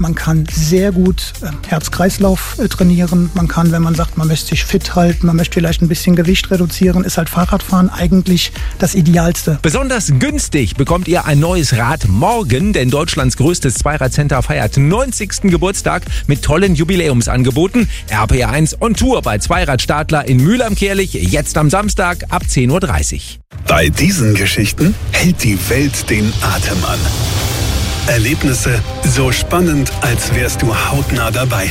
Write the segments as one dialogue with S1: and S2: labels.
S1: Man kann sehr gut Herz-Kreislauf trainieren. Man kann, wenn man sagt, man möchte sich fit halten, man möchte vielleicht ein bisschen Gewicht reduzieren, ist halt Fahrradfahren eigentlich das Idealste.
S2: Besonders günstig bekommt ihr ein neues Rad morgen, denn Deutschlands größtes Zweiradcenter feiert 90. Geburtstag mit tollen Jubiläumsangeboten. RPR1 on Tour bei Zweiradstadler in Mühl am Kärlich, jetzt am Samstag ab 10:30 Uhr.
S3: Bei diesen Geschichten hält die Welt den Atem an. Erlebnisse so spannend, als wärst du hautnah dabei.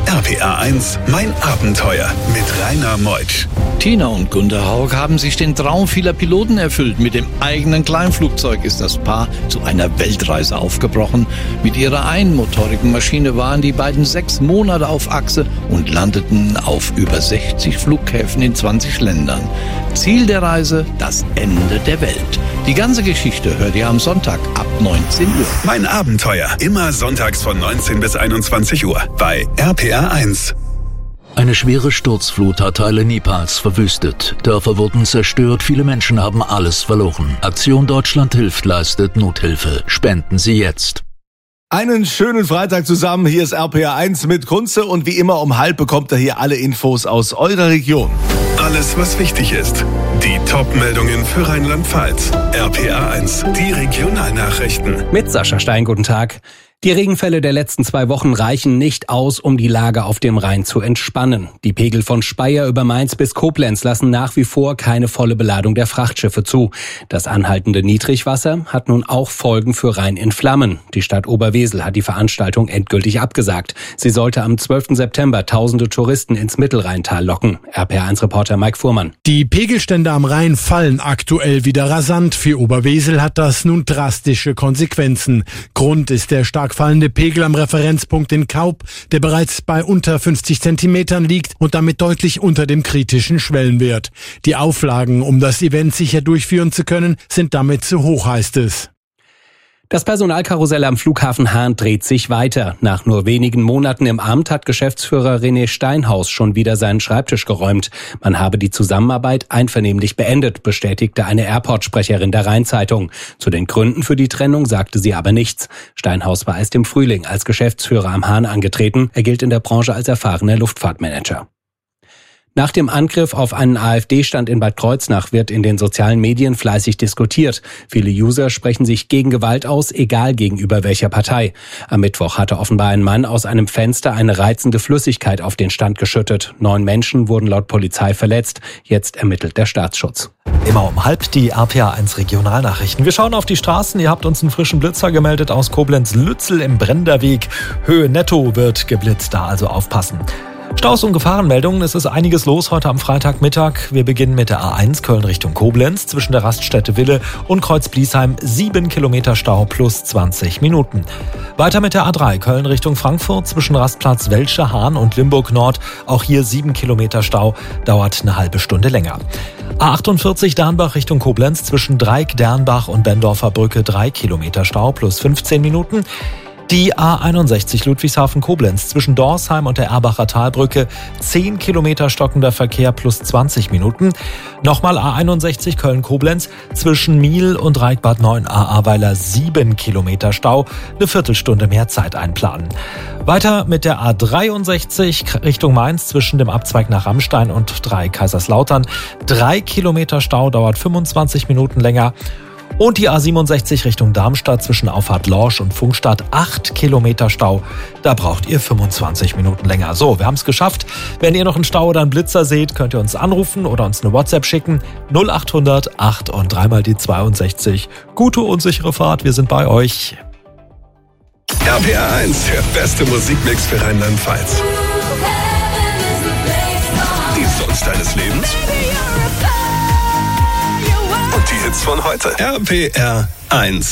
S3: RPR1, mein Abenteuer mit Rainer Meutsch.
S4: Tina und Gunter Haug haben sich den Traum vieler Piloten erfüllt. Mit dem eigenen Kleinflugzeug ist das Paar zu einer Weltreise aufgebrochen. Mit ihrer einmotorigen Maschine waren die beiden 6 Monate auf Achse und landeten auf über 60 Flughäfen in 20 Ländern. Ziel der Reise, das Ende der Welt. Die ganze Geschichte hört ihr am Sonntag ab 19 Uhr.
S3: Mein Abenteuer, immer sonntags von 19 bis 21 Uhr bei RPR1.
S5: Eine schwere Sturzflut hat Teile Nepals verwüstet. Dörfer wurden zerstört, viele Menschen haben alles verloren. Aktion Deutschland hilft leistet Nothilfe. Spenden Sie jetzt.
S6: Einen schönen Freitag zusammen. Hier ist RPR1 mit Kunze und wie immer um 12:30 bekommt ihr hier alle Infos aus eurer Region.
S3: Alles, was wichtig ist. Die Top-Meldungen für Rheinland-Pfalz. RPR1, die Regionalnachrichten.
S7: Mit Sascha Stein, guten Tag. Die Regenfälle der letzten 2 Wochen reichen nicht aus, um die Lage auf dem Rhein zu entspannen. Die Pegel von Speyer über Mainz bis Koblenz lassen nach wie vor keine volle Beladung der Frachtschiffe zu. Das anhaltende Niedrigwasser hat nun auch Folgen für Rhein in Flammen. Die Stadt Oberwesel hat die Veranstaltung endgültig abgesagt. Sie sollte am 12. September tausende Touristen ins Mittelrheintal locken. RPR1-Reporter Mike Fuhrmann.
S8: Die Pegelstände am Rhein fallen aktuell wieder rasant. Für Oberwesel hat das nun drastische Konsequenzen. Grund ist der stark fallende Pegel am Referenzpunkt in Kaub, der bereits bei unter 50 Zentimetern liegt und damit deutlich unter dem kritischen Schwellenwert. Die Auflagen, um das Event sicher durchführen zu können, sind damit zu hoch, heißt es.
S7: Das Personalkarussell am Flughafen Hahn dreht sich weiter. Nach nur wenigen Monaten im Amt hat Geschäftsführer René Steinhaus schon wieder seinen Schreibtisch geräumt. Man habe die Zusammenarbeit einvernehmlich beendet, bestätigte eine Airport-Sprecherin der Rhein-Zeitung. Zu den Gründen für die Trennung sagte sie aber nichts. Steinhaus war erst im Frühling als Geschäftsführer am Hahn angetreten. Er gilt in der Branche als erfahrener Luftfahrtmanager. Nach dem Angriff auf einen AfD-Stand in Bad Kreuznach wird in den sozialen Medien fleißig diskutiert. Viele User sprechen sich gegen Gewalt aus, egal gegenüber welcher Partei. Am Mittwoch hatte offenbar ein Mann aus einem Fenster eine reizende Flüssigkeit auf den Stand geschüttet. 9 Menschen wurden laut Polizei verletzt. Jetzt ermittelt der Staatsschutz.
S9: Immer um 12:30 die RPR1 Regionalnachrichten. Wir schauen auf die Straßen. Ihr habt uns einen frischen Blitzer gemeldet aus Koblenz-Lützel im Brenderweg. Höhe netto wird geblitzt, da also aufpassen. Staus und Gefahrenmeldungen, es ist einiges los heute am Freitagmittag. Wir beginnen mit der A1 Köln Richtung Koblenz. Zwischen der Raststätte Wille und Kreuz Bliesheim 7 Kilometer Stau plus 20 Minuten. Weiter mit der A3 Köln Richtung Frankfurt. Zwischen Rastplatz Welsche, Hahn und Limburg Nord. Auch hier 7 Kilometer Stau, dauert eine halbe Stunde länger. A48 Dernbach Richtung Koblenz. Zwischen Dreieck, Dernbach und Bendorfer Brücke 3 Kilometer Stau plus 15 Minuten. Die A61 Ludwigshafen-Koblenz zwischen Dorsheim und der Erbacher Talbrücke 10 Kilometer stockender Verkehr plus 20 Minuten. Nochmal A61 Köln-Koblenz zwischen Miel und Reicbad 9 Ahrweiler 7 Kilometer Stau, eine Viertelstunde mehr Zeit einplanen. Weiter mit der A63 Richtung Mainz zwischen dem Abzweig nach Rammstein und Kaiserslautern 3 Kilometer Stau, dauert 25 Minuten länger. Und die A67 Richtung Darmstadt zwischen Auffahrt Lorsch und Funkstadt 8 Kilometer Stau. Da braucht ihr 25 Minuten länger. So, wir haben es geschafft. Wenn ihr noch einen Stau oder einen Blitzer seht, könnt ihr uns anrufen oder uns eine WhatsApp schicken. 0800 8 und 3 mal die 62. Gute und sichere Fahrt, wir sind bei euch.
S3: RPR1, der beste Musikmix für Rheinland-Pfalz. Die Songs deines Lebens. Und die Hits von heute. RPR1.